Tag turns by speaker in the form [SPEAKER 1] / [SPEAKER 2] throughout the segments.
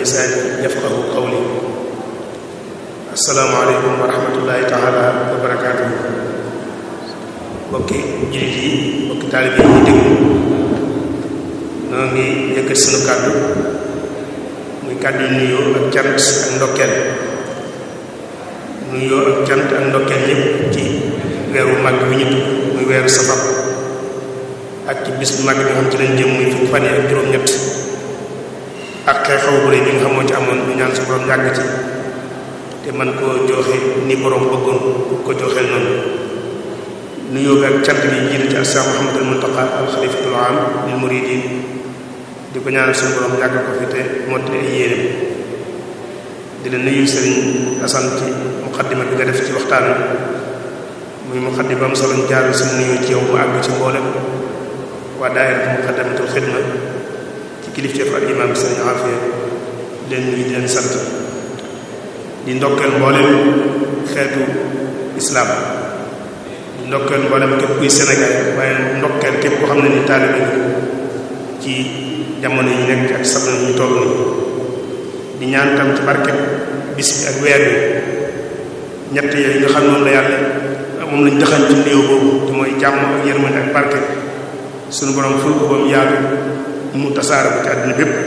[SPEAKER 1] lisaani yafqahu qawli. assalaamu aleykum wa rahmatullahi taala wa barakaatuh. bokki jullit yi, bokki taalibe yi déglu, noo ngi yëkkat sunu kàddu muy kàddu yu nuyoo ak cant ak ndokkeel. nuyoo ak cant ak ndokkeel yépp ci weeru màgg bi ñu tudd muy weeru safar ak ci bis bu màgg bi nga xam ci lañ jëm muy fukki fan yi ak juróom-ñett ak xew-xew bu rëy bi nga xam moo ci amoon ñu ñaan su borom yàgg ci te man koo joxe ni borom bëggoon ko joxeel noonu. nuyoo bi ak cant bi jiitu ci Cheikh Mouhamadul Muntaqa al xalifatul aam lil muridin di ko ñaanal suñu borom yàgg ko fi te mottali ay yéenem. di la nuyu Sëriñ Asan ci muqaddima bi nga def ci waxtaan muy muqaddima am solo ñu jaaral suñu nuyoo ci yow mu àgg ci mboolem waa daayira muqaddamatul xidma ci kilifteef ak imaam Sëriñ Afiya leen nuyu di leen sant di ndokkeel mboolem xeetu islaam di ndokkeel mboolem képp kuy Sénégal waaye ndokkeel képp koo xam ne ni taalibe ci jamono yi nekk ak sax na ñu toll nii di ñaan tam ci barke bis bi ak weer bi ñett yooyu nga xam ne moom la yàlla moom lañ dëxañ ci néew boobu te mooy jàmm ak yërmande ak barke suñu borom ful ko ba mu yaatu mu tasaare ko ci àddina bépp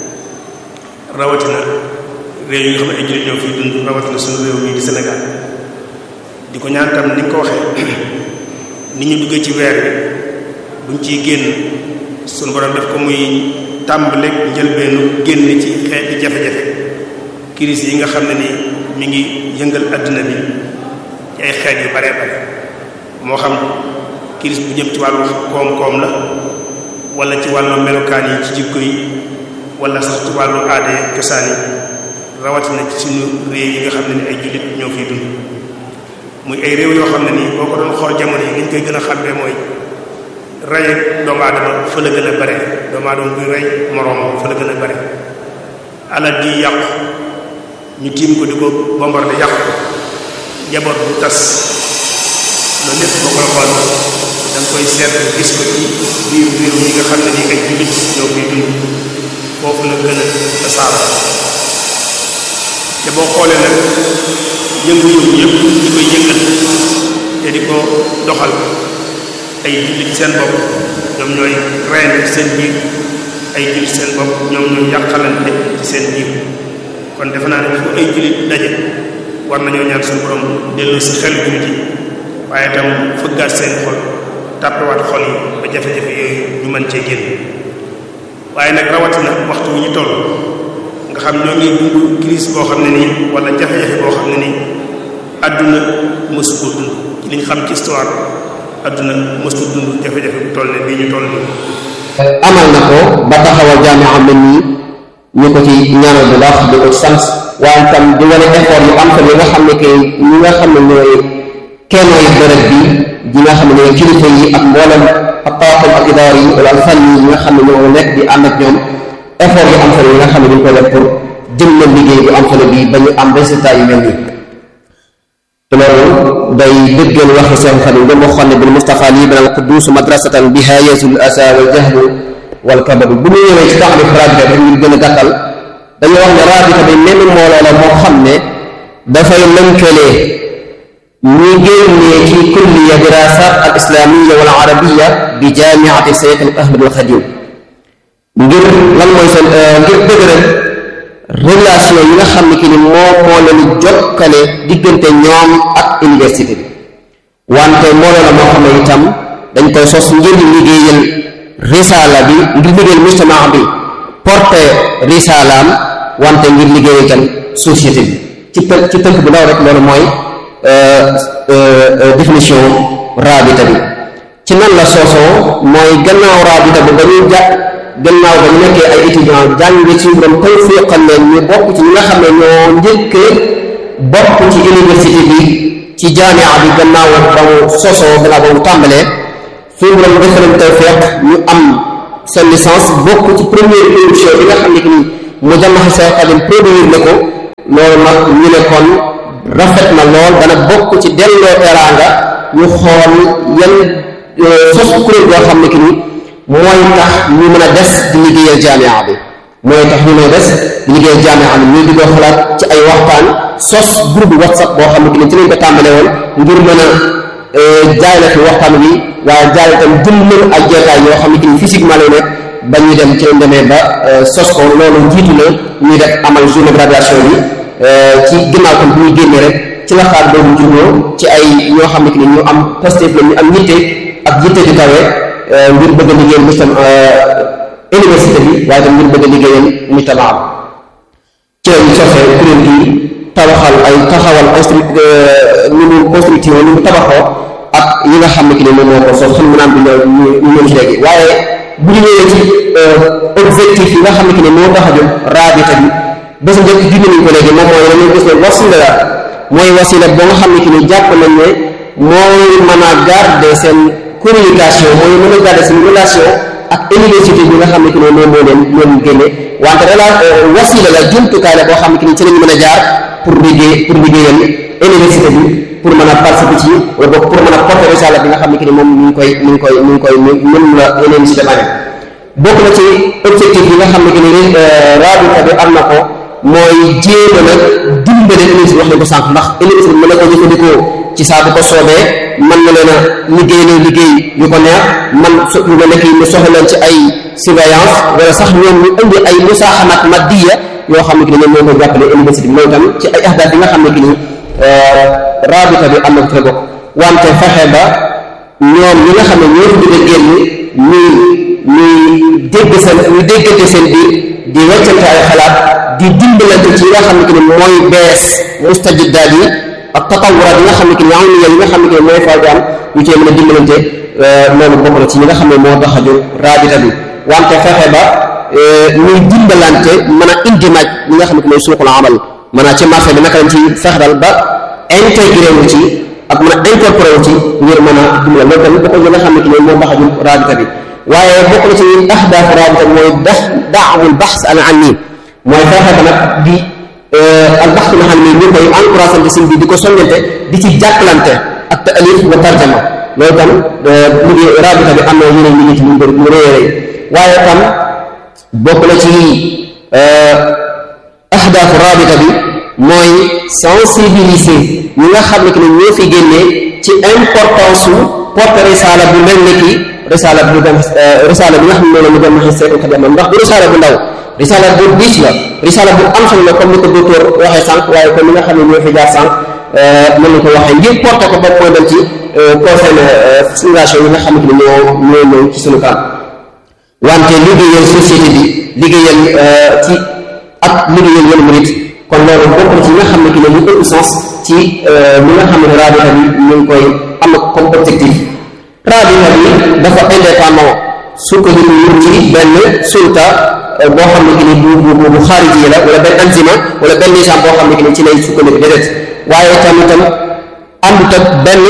[SPEAKER 1] rawatina réew yi nga xam ne ay jullit ñoo fiy dund rawatina suñu réew mii di Sénégal. di ko ñaan tam ni nga ko waxee ni ñu duggee ci weer bi buñ ciy génn suñu borom def ko muy tàmbaleeg njëlbeenu génn ci xeeti jafe-jafe crise yi nga xam ne ni mi ngi yëngal àddina bi ci ay xeet yu bare bare moo xam crise bu jëm ci wàllu koom-koom la wala ci wàllu melokaan yi ci jikko yi wala sax ci wàllu aada yi cosaan yi rawatina ci suñu réew yi nga xam ne ni ay jullit ñoo fiy dund muy ay réew yoo xam ne nii boo ko doon xool jamono yi li ñu koy gën a xàmmee mooy rey doomu aadama fa la gën a bare doomu aadama buy rey moroom fa la gën a bare alal di yàqu ñu tiim ko di ko bombardé yàqu ko njaboot bu tas loolu lépp boo koy xool da nga koy seet gis ko ci biir réew yi nga xam ne nii ay jullit ñoo koy dund foofu la gën a tasaaroo te boo xoolee nag yëngu-yëngu yëpp di koy yëngal te di ko doxal ay jullit seen bopp ñoom ñooy reyante ci seen biir ay jullit seen bopp ñoom ñooy yàqalante ci seen biir kon defe naa ne fu ay jullit daje war nañoo ñaan suñu borom delloo si xel jullit yi waaye itam fëggaat seen xol tàppewaat xol yi ba jafe-jafe yooyu ñu mën cee génn. waaye nag rawatina waxtu wu ñu toll nga xam ñoo ngi dund crise boo xam ne nii wala jafe-jafe boo xam ne nii àdduna mësu ko dund ci li ñu xam ci histoire àdduna mësu dund jafe-jafe bu toll ne bii ñu toll nii.
[SPEAKER 2] amal na ko ba taxawal jaami'a mel nii ñu ko ci ñaanal bu baax di ko sant waaye tam di wane effort yu am solo yi nga xam ne que ñi nga xam ne ñooy kennooy bërëb bi di nga xam ne ñooy kilifa yi ak mboolem ak tawaqul ak idaar yi wala fan yi nga xam ne ñoo nekk di ànd ak ñoom effort yu am solo yi nga xam ne dañ ko def pour jëmmal liggéey bu am solo bi ba ñu am résultat yu mel nii te loolu day dëggal waxi seen xadim ba mu waxoon ne bil Mustafa lii banal quddus madrasatan biha yasul asa wal jahlu wal kabadu bu ñu ñëwee ci taxalif rabita rek ñu gën a gàttal dañu wax ne rabita bi mel mbooloo la moo xam ne dafay lënkalee ñi génnee ci kulliya dirasat al islamiyya wal arabiyya bi jaamiati Seex Ahmad al Xadim ngir lan mooy seen ngir dëgëral relation yi nga xam ne ki ni moo leen jokkale diggante ñoom ak université bi wante mbooloo la moo xam ne itam dañ koy sos ngir liggéeyal risaala bi ngir liggéeyal mujtamaa bi porté risaalaam wante ngir liggéeyal itam société bi ci tënk bu ndaw rek loolu mooy définition rabita bi ci nan la soosoo mooy gannaaw rabita bi dañuy gannaaw ba ñu nekkee ay étudiants jàngi ci borom tawfiqal leen ñu bokk ci ñi nga xam ne ñoo njëkk bokk ci université bi ci jaamia bi gannaaw ba mu sosoo gannaaw ba mu tàmbalee suñu borom def leen tawfiq ñu am seen licence bokk ci première émission bi nga xam ne que ni mu jàmmaxi Seex Xaadim produire na ko loolu nag ñu ne kon rafet na lool dana bokk ci delloo teraanga ñu xool yan sos kuréel boo xam ne que ni mooy tax ñu mën a des di liggéeyal jaamia bi mooy tax ñu may des di liggéey jaame am ñu di ko xalaat ci ay waxtaan sos groupe WhatsApp boo xam ne ci lañ ko tàmbalee woon ngir mën a jaay la fi waxtaan wi waaye jaay itam jëmmal ak jeetaay yoo xam ne physiquement lay nekk ba ñuy dem ci lañ demee ba sos ko loolu jiitu na ñuy def amal journée graduation bi ci ginnaaw kon bu ñuy génnee rek ci la xaar boobu juróom ci ay ñoo xam ne ñu am positif la ñu am yitte ak yitte di kawe ngir bëgg a liggéeyal mustam université bi waaye tam ngir bëgg a liggéeyal mujtamaam ci lañu sosee kuréel gi tabaxal ay taxawal ni mu construction ni mu tabaxoo ak yi nga xam ne moom moo ko sos xam naan bi ñu ñëw ci léegi waaye bu ñu ñëwee ci objectif yi nga xam ne moo tax a jóg raabita bi bés njëkk junne nañ ko léegi moom mooy dañuy gis ne wasila la mooy wasila ba nga xam ne jàpp nañ ne mooy mën a garder seen communication mooy mën a garder seen relation ak université bi nga xam ne moom moo leen génne wante wasila la jumtukaay la boo xam ne ci lañu mën a jaar pour liggéeyal université bi pour mën a participer ci wala boog pour mën a porter risala bi nga xam ne moom ñu ngi koy mën la yeneen si demane bokk na ci objectif yi nga xam ne raabita bi am na ko mooy jéem a nag dimbale université wax nañ ko sànq ndax université bi mën na ko jëfandikoo ci saa bu ko soobee mën na leen a liggéey yu ko neex man nga nekk mu soxla leen ci ay surveillance wala sax ñoom ñu indi ay musaaxanaat maddiya yoo xam ne ñoom moo koy jàppale université bi loolu tam ci ay ahdaaf yi nga xam ne raabita bi am na ko bokk wante fexe ba ñoom ñi nga xam ne ñoo fi dugg a génn ñuy déggante seen biir di weccante ay xalaat di dimbalante ci yi nga xam ne mooy bees mustajiddaat yi ak tatawuraat yi nga xam ne almiya yi nga xam ne mooy faa am ñu cee mën a dimbalante loolu bokk na ci ñi nga xam ne moo tax a jóg raabita bi wante fexe ba ñuy dimbalante mën a indi naaj li nga xam ne mooy suuqul amal maanaam ci marché bi naka lañ ci fexe dal ba intégré wu ci ak mën a incorporé wu ci ngir mën a dimbal loolu tamit bokk nga xam ne moo tax a jóg raabita bi waaye bokk na ci ahdaaf raabita mooy daawul baxs al anni mooy fexe ba nag di al baxs nga xam ne ñu koy encouragé sin bi di ko soññante di ci jàppalante ak taalif wa tarjama loolu tam liggéey raabita bi am na yeneen liggéey ci mu réy waaye tam bokk na ci ahdaaf raabita bi mooy sensibiliser ñi nga xam ne ñoo fi génnee ci importance su porter risala bu mel ne ki risala bi nga xam ne moom la ñu doon waxee Seydou Khadija ndax du risala bu ndaw risala bu diis la risala bu am solo la comme ni ko docteur waxee sànq waaye comme ni nga xam ne ñoo fi jaar sànq mën nañu ko waxee ngir porter ko ba mooy dem ci concerné situation yi nga xam ne ñoo ñëw ci sunu kanam wante liggéeyal société bi liggéeyal ci ak liggéeyal yoonu murit kon loolu bokk na ci nga xam ne ñu ëpp sens ci li nga xam ne raabita bi ñu ngi koy am comme objectif raabita bi dafa indépendant sukkandiku ci benn sulta boo xam ne bu xaariji la wala benn anzima wala benn nizam boo xam ne ci lay sukkandiku déedéet waaye tamitam àndut ak benn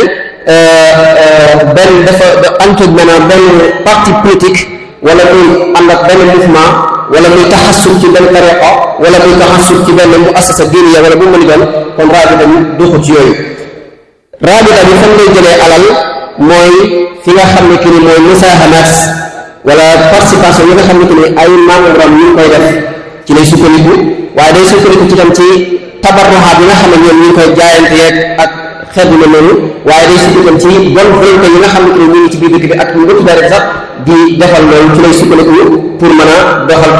[SPEAKER 2] dafa àndut ak maanaam benn parti politique wala muy ànd ak benn mouvement wala muy taxassub ci benn tariqa wala muy taxassub ci benn muassasa diiniya wala bu mu mën a doon kon raabita bi doxut ci yooyu raabita bi fan ngay jëlee alal mooy fi nga xam ne mooy musaahamat wala participation yi nga xam ne ay membres ñu ngi koy def ci lay sukkandiku waaye day sukkandiku ci tam ci tabarruxaat yi nga xam ne ñoom ñu ngi koy jaayante yeeg ak xeet bu mel noonu waaye day sukkandiku ci bonne volonté yi nga xam ne ñu ngi ci biir dëkk bi ak ñu bëgg dara sax di defal loolu ci lay sukkandiku pour mën a doxal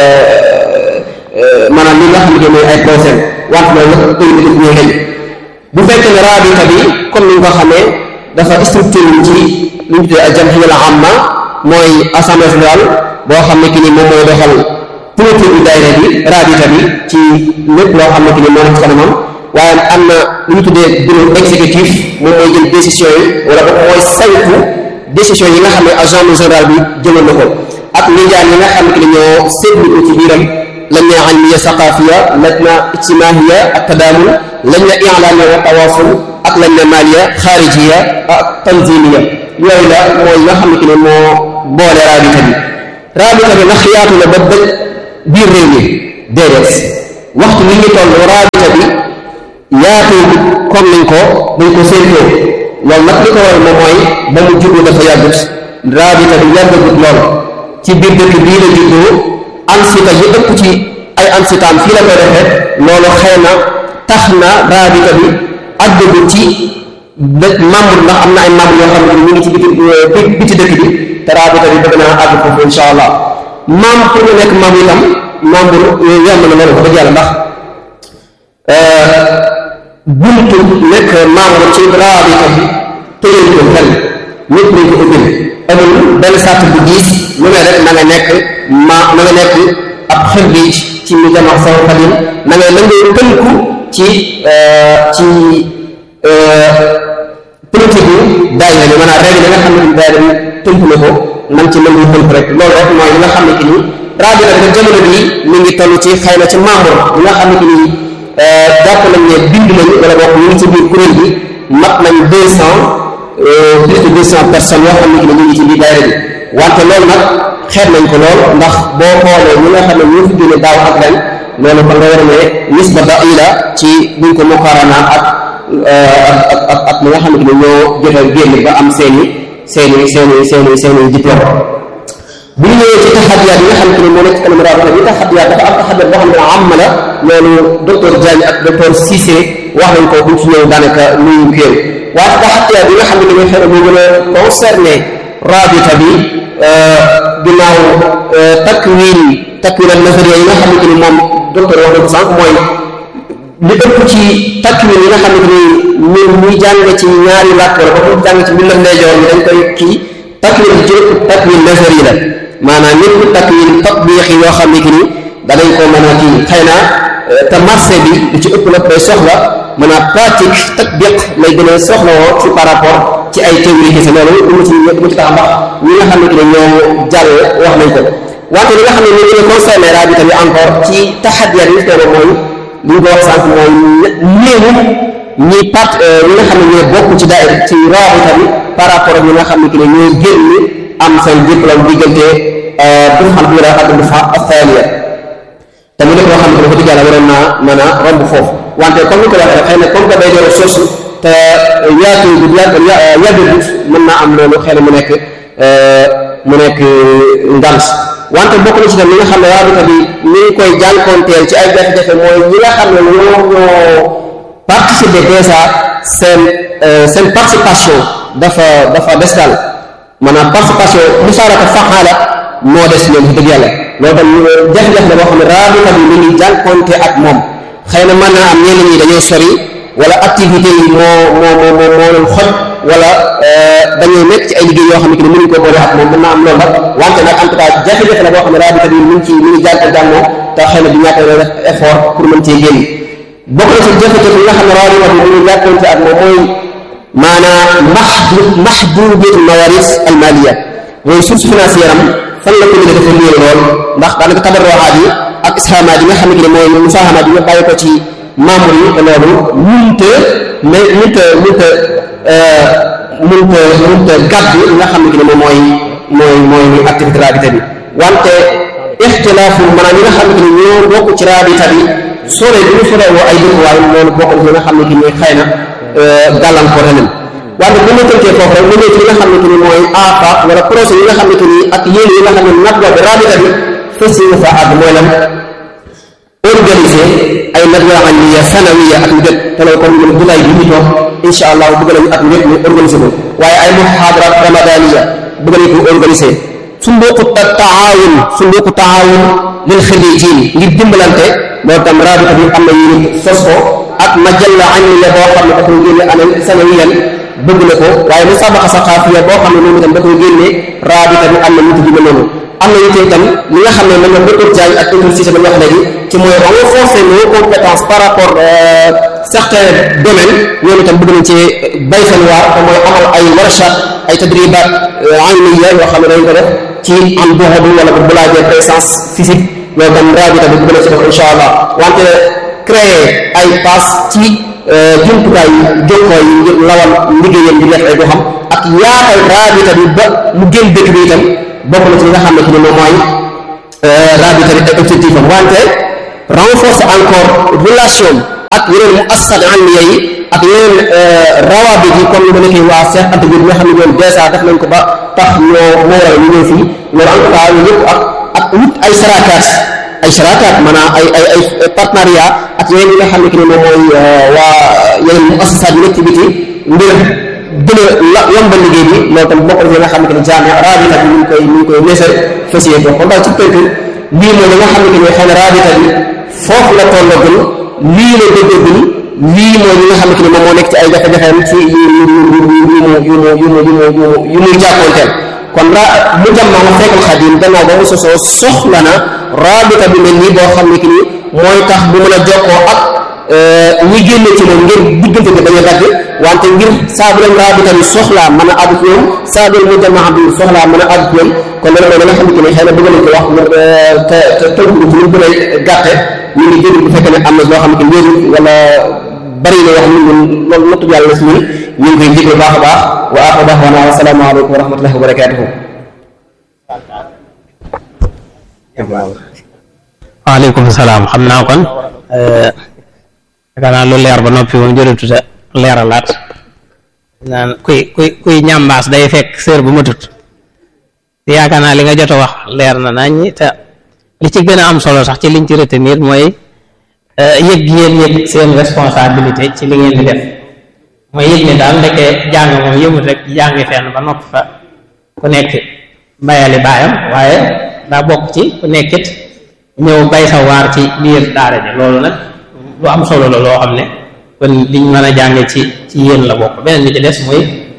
[SPEAKER 2] maanaam li nga xam ne mooy ay procès wante loolu nag koy nit ñoo xëy bu fekkee ne raabita bi comme ni nga ko xamee dafa structure ci li ñu tuddee al jamhiya al amma mooy assemblée générale boo xam ne moom mooy doxal politique bi daayira bi raabita bi ci lépp loo xam ne moo nekk ci kanamam waaye am na lu ñu tuddee bureau exécutif moom mooy jël décision yi wala boog mooy saytu décision yi nga xam ne agent général bi jëloon na ko ak lijaan yi nga xam ne ñoo séddu ko ci biiram lajna ilmiya saqafiya lajna ijtimaiya ak tadamul lajna i'lamiya wa tawasul ak lajna maliya xaarijiya ak tanzimiya yooyu la mooy nga xam ne moo boole raabita bi ndax yaatu na ba dëkk biir réew mi déedéet waxtu wi ñu toll raabita bi yaatu comme nañ ko séentoo loolu nag li ko waral moom mooy ba mu juddu dafa yàggut raabita bi yàggagut lool ci biir dëkk bii la juddoo ansita yi ëpp ci ay ansitaam fii la koy defee loolu xëy na tax na rabita bi àggagu ci membre ndax am na ay membre yoo xam ne ñu ngi ci biti dëkk bi te rabita bi bëgg naa àgg foofu insha allah membre pour ñu nekk membre itam membre yomb na loolu dëgg yàlla ndax buntu nekk membre ci rabita bi tëjee ko fenn ñëpp nañ ko ubbil amul benn sart bu diis lu ne rek na nga nekk na nga nekk ab xëy ci mi jama saw xadim na ngay tënku ci politique bi daayira bi maanaam règle yi nga xam ne daayira bi tënku na ko man ci mën tënku rek loolu rek mooy li nga xam ne ki ni rabita bi jamono bii mi ngi toll ci xëy na ci membre yi nga xam ne ki ni jàpp nañ ne bind nañ wala bokk ñu ngi ci biir kuréel bi mat nañ plus de 200 personnes yoo xam ne ki ne ñu ngi ci biir daayira bi wante loolu nag xeet nañ ko lool ndax boo xoolee ñi nga xam ne ñoo fi génne daaw ak ren loolu kon nga war a ne nisba da'ila ci buñ ko muqarana ak li nga xam ne ki ne ñoo jot a génn ba am seeni diplôme bu ñu ñëwee ci taxadiyaat yi nga xam ne moo nekk ci kanam rabita bi taxadiyaat dafa am taxadiyaat boo xam ne am la loolu docteur Diagne ak docteur Cissé wax nañ ko buñ ci ñëw daanaka nuyu kéew waaye taxadiyaat yi nga xam ne dañuy xëy na moo gën a concerné rabita bi ginnaaw takwin al nazariya yi nga xam ne moom docteur wax na ko sànq mooy li ëpp ci takwin yi nga xam ne ñun ñuy jàng ci ñaari làkk wala ba mu jàng ci mbindam ndeyjoor yi dañ koy kii takwin bi ci ëpp takwin nazari la maanaam ñëpp takwin tatbiix yi yoo xam ne ni danañ ko mën a kii xëy na te marché bi lu ci ëpp nag day soxla maanaam pratique tatbiq lay gën a soxla woo ci par rapport ci ay théorie kese loolu du mu ci tax ndax ñi nga xam ne ki ne ñoo jàll wax nañ ko wante li nga xam ne ñu ngi concerné rabita bi encore ci taxadiyaat yi teewa mooy li ñu ko wax sànq mooy néewu ñi nga xam ne ñoo bokk ci daayira ci rabita bi par rapport ak ñi nga xam ne ki ne ñoo génn am seen diplôme diggante dufa al ula ak dufa athaniya te mu nekk loo xam ne dafa digg yàlla waroon naa mën a romb foofu wante comme ni ko waxee xëy na comme que day doon source te yàggagut mën naa am loolu xëy na mu nekk ngant wante bokk na ci tam li nga xam ne rabita bi ni ngi koy jànkoonteel ci ay jafe-jafe mooy ñi nga xam ne ñoo participer déjà seen participation dafa des daal maanaam participation musaaraka faxaala moo des ñoom dëgg yàlla loolu tam jafe-jafe la boo xam ne rabita bi mi ngi jànkoonte ak moom xëy na mën naa am ñenn ñi dañoo sori wala activité yi moo leen xoj wala dañoo nekk ci ay liggéey yoo xam ne que mënuñ ko boole ak moom mën naa am loolu nag wante nag en tout cas jafe-jafe la boo xam ne rabita bi mi ngi jànkoonte ak moom te xëy na du ñàkk a def effort pour mën cee génn bokk na ci jafe-jafe yi nga xam ne rabita bi mi ngi jànkoonte ak moom mooy maanaam mahduudatu mawaris al maliya mooy source financière am fan la ko mën a dafa néew lool ndax daanaka tabarruaat yi ak ishaamaat yi nga xam ne mooy musaahamaat yi nga bàyyi ko ci membre yi loolu munta gàddu li nga xam ne moom mooy activité rabita bi wante ixtilaafu maanaam ñi nga xam ne ñoo bokk ci rabita bi sore bi ñu sorewoo ay dëkkuwaay loolu bokk na ci li nga xam ne ki mooy xëy na gàllankoor leen wante bu ñu tënkee foofu rek ñu ne ci li nga xam ne ni mooy AFAQ wala projet yi nga xam ne ni ak yéen yi nga xam ne nadwa bi rabita bi fës yi fa àgg mooy lan organiser ay nadwa anniya sanawiya ak njëkk te loolu comme ñun Dubaay bi ñu toog incha allah bëgg nañu at njëkk ñu organiser ko waaye ay muhadara ramadaniya bëgg nañu ko organiser sunduqu taawun lil xirijiin ngir dimbalante loolu tam rabita bi am na yéen sos ko ak majalla anniya boo xam ne da koy génne année sanawiyan bëgg na ko waaye musabaqa saqaafiya boo xam ne moom itam da koy génne rabita bi am na nit ji mel noonu am na it itam li nga xam ne mën na docteur Diagne ak docteur Cissé ba wax léegi ci mooy renforcer nos compétences par rapport certains domaines ñoom itam bëgg nañ ci bay seen waar te mooy amal ay warashat ay tadribat ilmiya yoo xam ne dañ ko def ci am doxadu wala bu laajee présence physique loolu tam rabita bi bëgg na ci def incha allah wante créer ay pass ci jumtukaay yi jokkoo yi ngir lawal liggéeyam di def ay doxam ak yaatal rabita bi ba mu génn dëkk bi itam bokk na ci li nga xam ne ci ne moom mooy rabita bi ay objectif am wante renforcer encore relation ak yeneen mu assad almiya yi ak yeneen rawabi yi comme ni ma nekkee waa Cheikh Anta Diop bi nga xam ne ñoom dèjà def nañ ko ba tax moo waral ñu ñëw fii loolu en tout cas ñu yëpp ak ak wut ay sarakaat maanaam ay partenariat ak yeneen yi nga xam ne que ni moom mooy waa yeneen muassasaat yi nekk ci biti ngir gën a yombal liggéey bi loolu tam bokk na nga xam ne que ni jaamia rabita bi ñu ngi koy neesal fas yéene ko kon daal ci tënk lii mooy li nga xam ne que ni xëy na rabita bi foofu la tollagul lii la déggagul lii mooy li nga xam ne que ni moom moo nekk ci ay jafe-jafeem ci yu muy jàkkoonteel kon mu jamma la fekkul xadim gannaaw ba mu sosoo soxla na rabita bi mel nii boo xam ne que ni mooy tax bu mën a jokkoo ak ñi génne ci moom ngir diggante bi bañ a dagg wante ngir saa bu leen rabita bi soxlaa mën a àgg ci ñoom saa bu leen mu jamma bi soxlaa mën a àgg ci ñoom kon loolu mooy li nga xam ne que ni xëy na bëgg nañ ko wax ngir te tënk ci ñu gën a gàtte ñu ngi jënd bu fekkee ne am na loo xam ne que njëriñ wala bari na wax ñun loolu nattu yàlla la si ñun ñu ngi koy jéglu baax a baax wa aaxiru da'waana wa salaamu aleykum wa rahmatullahi wa barakaatuhu.
[SPEAKER 3] waaleykum salaam xam naa kon yaakaar naa lu leer ba noppi moom jërëtu sa leeralaat naan kuy ñambaas day fekk sër bu matut yaakaar naa li nga jot a wax leer na nañ te li ci gën a am solo sax ci liñ ci retenir mooy yëg yëg seen responsabilité ci li ngeen di def mooy yëg ne daal ndeke jàng moom yëmut rek jàngi fenn ba nopp fa ku nekk bayali baayam waaye daa bokk ci ku nekkit ñëw bay sa waar ci biir daara ji loolu nag lu am solo la loo xam ne kon liñ mën a jànge ci yéen la bokk beneen bi ci des mooy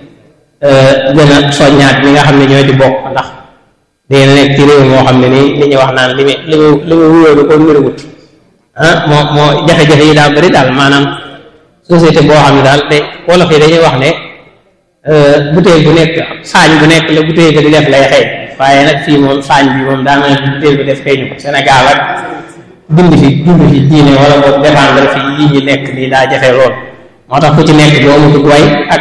[SPEAKER 3] gën a soññaat ñi nga xam ne ñooy di bokk ndax dina nekk ci réew moo xam ne nii li ñuy wax naan li mu wuyoo ko mériwut moo jafe-jafe yi daa bëri daal maanaam société boo xam ne daal te wolof yi dañuy wax ne butéel bu nekk saañ bu nekk la butéel bi di def lay xëy waaye nag fii moom saañ bi moom daa mel ne butéel bi def xëy ñu ko Sénégal ak dund fi diine wala boog défendre fi yi ñi nekk nii daa jafe lool moo tax ku ci nekk doo mu dugg way ak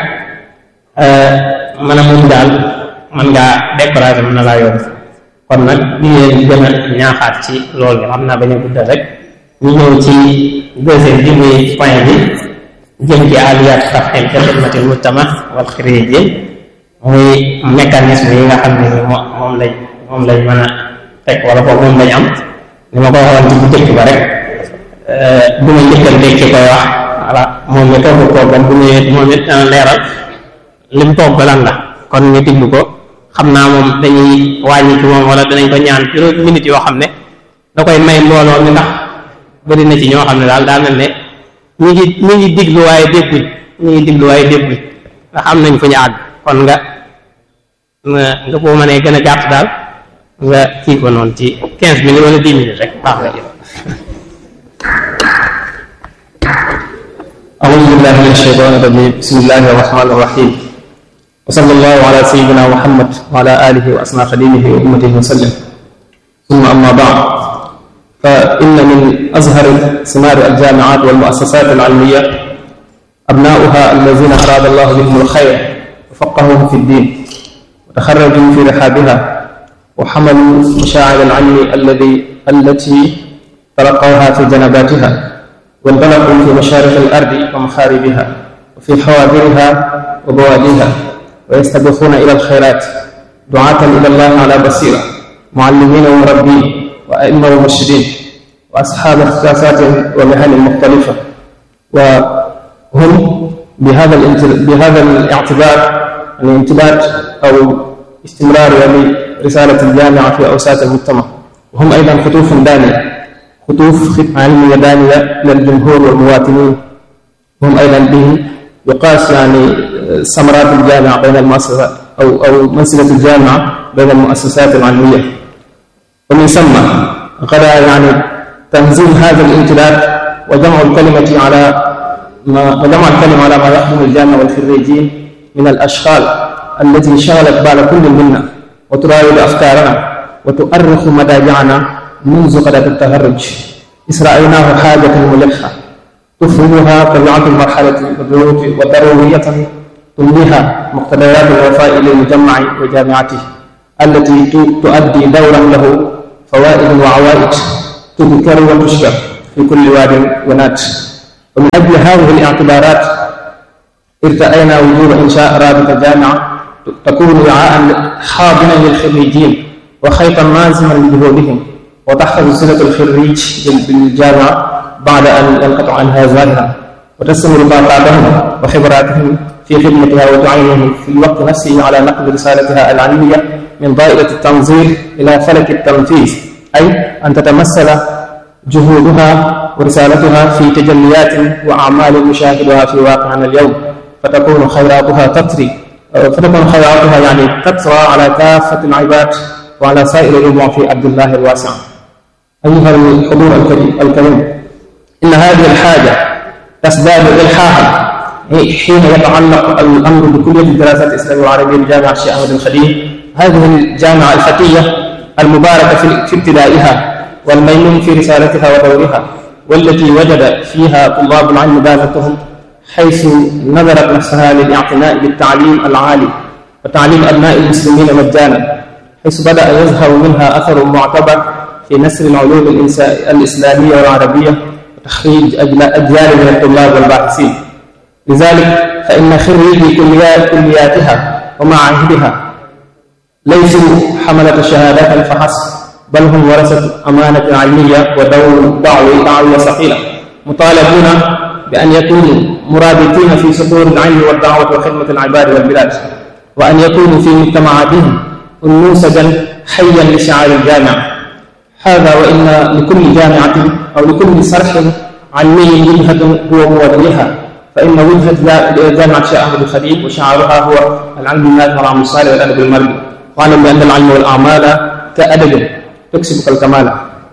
[SPEAKER 3] mën a muñ daal mën ngaa découragé mën na laa yomb kon nag di leen gën a ñaaxaat ci loolu nga xam naa bañ a guddal rek ñu ñëw ci deuxième bi muy point bi jëm ci aliyaat tafhim fi xidmatil mujtama wal xiriijin muy mécanisme yi nga xam ne ni moom lañ mën a teg wala boog moom lañ am ni ma ko waxoon ci bu jëkk ba rek du ma njëkkante ci koy wax voilà moom mi togg toggam bu ñëwee moom it dana leeral lim togg lan la kon ñu diglu ko xam naa moom dañuy wàññi ci moom wala danañ ko ñaan juróomi minutes yoo xam ne da koy may mbooloo mi ndax bëri na ci ñoo xam ne daal daa mel ne ñu ngi diglu waaye dégguñ ndax am nañ fu ñu àgg kon nga boo mënee gën a gàtt daal nga kii ko noonu ci 15 minutes wala 10 minutes rek baax na.
[SPEAKER 4] a'uuzu billaahi mina shaytaani rajiim bismillaahi rahmaani rahiim wa sallallaahu alaa sayyidinaa Muhammad wa alaa aalihi wa asnaa xadiimihi wa ummatihi wa sallam summa ammaa ba'd fa inna min azhari simaari al-jaami'aat wal mu'assasaat al-'ilmiyya abnaa'uhaa allaziina araada Allaahu bihim al-xayra wa faqqahuuhum fi ddiin wa taxarrajuu fi rihaabihaa wa xamaluu mashaa'ir al-'ilmi allatii talaqawhaa fi janabaatihaa wa intalaquu fi mashaariqi al-ardi wa maxaaribihaa wa fi xawaadirihaa wa bawaadiihaa wa yastabiquuna ila al-xayraat du'aatan ila Allaahi alaa basiira mu'allimiina wa murabbiin wa a'imma wa murshidiin wa asxaab ixtisaasaat wa mihan muxtalifa wa hum bihaaza al-i'tibaar al-intibaat aw istimraariya li risaalati al-jaami'a fi awsaat al-mujtama wa hum aydan xutuufun daaniya xutuuf ilmiyya daaniya lil-jumhuur wal-muwaatiniin wa hum aydan bihi yuqaas samaraat al-jaami'a bayna al-mu'assasaat aw mansilatu al-jaami'a bayna al-mu'assasaat al-'ilmiyya ومن ثم غدا تنزيل هذا الامتداد وجمع الكلمة على ما يخدم الجامعة والخريجين من الأشغال التي شغلت بال كل منا وتراود أفكارنا وتؤرخ مضاجعنا منذ قضاء التخرج إذ رأيناه حاجة ملحة تفهمها طبيعة المرحلة وضرورية تمليها مقتضيات الوفاء للمجمع وجامعته التي تؤدي دورا له فوائد وعوائد تذكر وتشكر في كل واد ونات ومن أجل هذه الاعتبارات ارتأينا وجوب إنشاء رابطة جامعة تكون وعاء حاضنا للخريجين وخيطا نازما لجهودهم، وتحفظ صلة الخريج بالجامعة بعد أن ينقطع عنها زادها، وتستمر طاقاتهم وخبراتهم في خدمتها، وتعينهم في الوقت نفسه على نقل رسالتها العلمية من دائرة التنظير إلى فلك التنفيذ، أي أن تتمثل جهودها ورسالتها في تجليات وأعمال نشاهدها في واقعنا اليوم، فتكون خيراتها يعني تطرى على كافة العباد وعلى سائر الربوع في عبد الله الواسع. أيها الحضور الكريم، إن هذه الحاجة تزداد إلحاحا حين يتعلق الأمر بكلية الدراسات الإسلامية والعربية بجامعة الشيخ أحمد الخليل، هذه الجامعة الفتية المباركة في ابتدائها والميمون في رسالتها ودورها، والتي وجد فيها طلاب العلم بازتهم، حيث نظرت نفسها للاعتناء بالتعليم العالي وتعليم أبناء المسلمين مجانا، حيث بدأ يظهر منها أثر معتبر في نشر العلوم الإسلامية والعربية وتخريج أجيال من الطلاب والباحثين. لذلك فإن خريجي كلياتها ومعاهدها ليسوا حملة شهادات فحسب، بل هم ورثة أمانة علمية ودور دعوية ثقيلة، مطالبون بأن يكونوا مرابطين في صدور العلم والدعوة وخدمة العباد والبلاد، وأن يكونوا في مجتمعاتهم نموذجا حيا لشعار الجامعة. هذا وإن لكل جامعة أو لكل صرح علمي وجهة هو موليها، فإن وجهة جامعة الشيخ أحمد الخليل وشعارها هو العلم النافع والعمل الصالح والأدب المرئي، واعلم بأن العلم والأعمال كأدب تكسبك الكمال.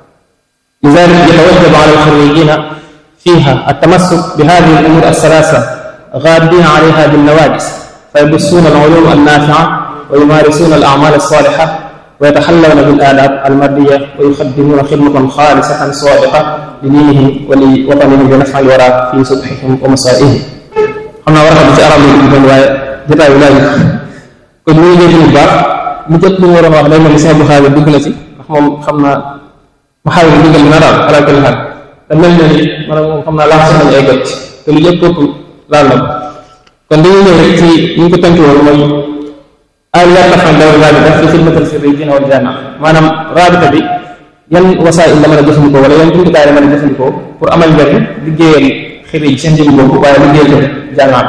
[SPEAKER 4] لذلك يتوجب على الخريجين فيها التمسك بهذه الأمور الثلاثة غادين عليها بالنواجس، فيبثون العلوم النافعة ويمارسون الأعمال الصالحة ويتحلون بالآداب المادية ويقدمون خدمة خالصة صادقة لدينهم ولوطنهم بنفع الورى في صبحهم ومسائهم. xam naa war a xam ci arab yi doon waaye jotaay bi laaj kon ñu ngi bu baax lu jot lu waroon wax day mel ni Sëñ Abdou Khadre dugg na ci ndax moom xam naa ma xaaral digal na daal ala kulli xaal te mel na ni maanaam moom xam naa laa sax nañu ay gët te lu jëpp ëpp laal na kon dañuy ñëw rek ci ñu ko tënk woon mooy aliyaat tafan daw rabita fi xidmatal xirrijiin wal jaami'a, maanaam rabita bi yan wasaa'il la mën a jëfandikoo wala yan jumtukaay la mën a jëfandikoo pour amal njëriñ liggéeyal xirrij seen jëmm boobu waaye liggéeyal jaami'a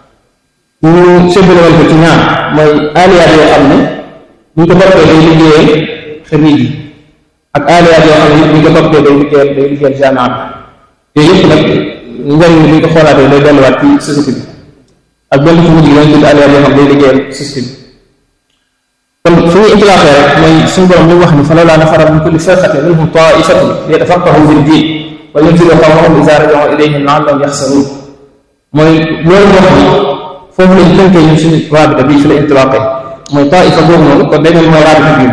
[SPEAKER 4] bi. ñu séddalewal ko ci ñaar, mooy aliyaat yoo xam ne ñu ko toppee day liggéeyal xirrij yi ak aliyaat yoo xam ne ñu ko toppee day liggéeyal jaami'a bi. yooyu yëpp nag njëriñ bi ñu ko xoolaatee day delluwaat ci société bi ak benn fu mujj gi dañ tudd aliyaat yoo xam day liggéeyal société bi. kon fu ñuy itlaaxee rek mooy suñu borom li mu wax ni fa lawlaa nafara min kulli firqatin minhum taa'ifatun liyatafaqahu fi ddiin wa yunziru qawmahum izaa raja'uu ilayhim la'allahum yaxsanuun, mooy loolu wax ni foofu lañ tënkee ñun suñu rabita bii fi la intilaaqee, mooy taa'ifa boobu noonu kon day mel mooy rabita bi.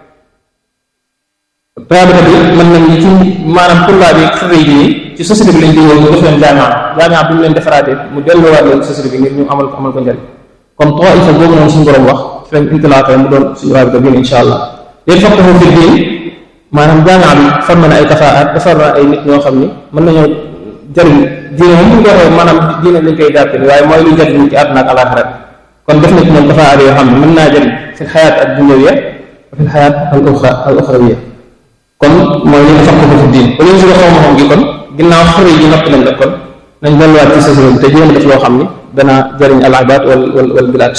[SPEAKER 4] rabita bi mën nañ ci maanaam tullaa bi xirriij yi ci société bi lañ di ñu def leen jaami'a bi ñu leen defaraatee mu delluwaat leen société bi ngir ñu amal ko njëriñ. kon taifa boobu noonu suñu borom wax fi lañ intilaaqee mu doon suñu rabita bi insha allah. léegi faqahu fi diin, maanaam jaami'a bi formé na ay kafaa'at, defar na ay nit ñoo xam ni mën nañoo jëriñ diine moom bu ñu ko waxee maanaam diine lañ koy jàppe ni waaye mooy luy jëriñ ci àdduna ak alaaxira. kon def na ci ñoom kafaa'at yoo xam ne mën naa jëriñ fi xayaat ad dunyawiyya wa fi xayaat al uxrawiyya. kon mooy li ñu faqahu fi diin ba ñu si waxoo ma xam gi kon ginnaaw xëri yi noppi nañ def kon nañ delluwaat ci société bi te jéem a def loo xam ni dana jëriñ al ibaad wal bilaad.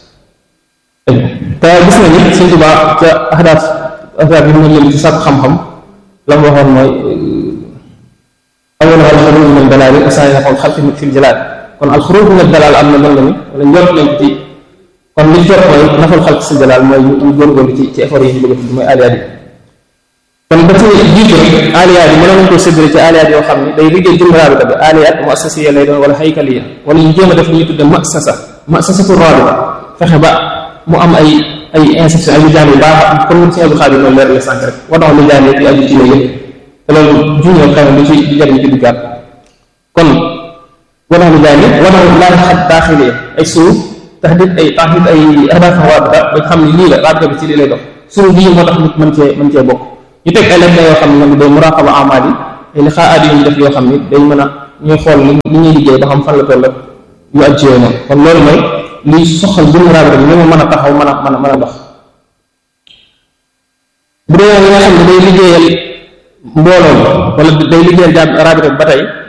[SPEAKER 4] te gis nañu Sëñ Tuubaa ca ahdaaf yi ñu leen ci sàkk xam-xam la mu waxoon mooy awwaluhaa al-xuruuj min ad-dalaal wa saanihaa al-xalq fi al-jalaal. kon al-xuruuj min ad-dalaal am na mën nga ni wala njort nañ ci kon li jot mooy nafal xalq fi al-jalaal mooy ñu góorgóorlu ci effort yi ñu bëgg a tudd mooy aliyaat yi. kon ba ci jiitu rek aliyaat yi mën nañ koo séddale ci aliyaat yoo xam ne day liggéey jëm rabita bi aliyaat muassasiya lay doon wala haykaliya, wala ñu jéem a def li ñu tudde muassasatu rabita, fexe ba mu am ay institution ay lijaan yu baax comme ni Sëñ Abdou Khadre noonu leer la sànq rek wadon lijaan yi ci aju ci yooyu yëpp te loolu juñoo xëy na du ci di jariñ ci duggaat. kon wadon lijaan yi wadon laaxat daaxiliya ay suuf taxdid ay ahdaaf rabita ba xam ne lii la rabita bi ci lii lay dox suuf bii moo tax nit mën cee bokk. ñu teg ay lenn yoo xam ne nag day muraqaba amaal yi ay liqaa'aat yu ñu def yoo xam ni day mën a ñuy xool li ñuy liggéey ba xam fan la toll ak yu aj ci yooyu noonu. kon loolu mooy liy soxal jëmm rabita bi ni mu mën a taxaw mën a dox. bu dee li nga xam ne day liggéeyal mbooloo wala day liggéeyal rabita ba tey